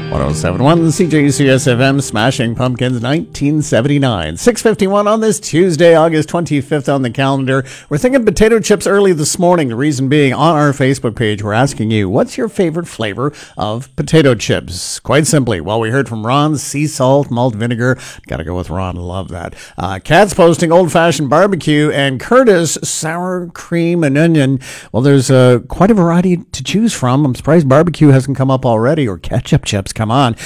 1071 CJCSFM, Smashing Pumpkins, 1979. 6:51 on this Tuesday, August 25th on the calendar. We're thinking potato chips early this morning. The reason being, on our Facebook page, we're asking you, what's your favorite flavor of potato chips? Quite simply, well, we heard from Ron, sea salt, malt vinegar. Gotta go with Ron, love that. Kat's posting old-fashioned barbecue, and Curtis, sour cream and onion. Well, there's quite a variety to choose from. I'm surprised barbecue hasn't come up already, or ketchup chips. Come on.